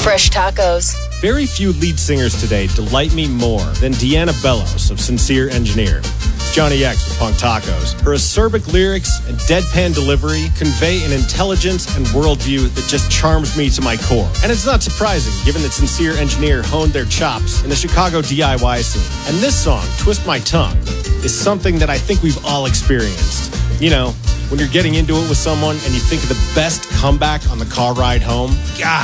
Fresh tacos. Very few lead singers today delight me more than Deanna Bellows of Sincere Engineer. It's Johnny X with Punk Tacos. Her acerbic lyrics and deadpan delivery convey an intelligence and worldview that just charms me to my core. And it's not surprising, given that Sincere Engineer honed their chops in the Chicago DIY scene. And this song, Twist My Tongue, is something that I think we've all experienced. You know, when you're getting into it with someone and you think of the best comeback on the car ride home, God,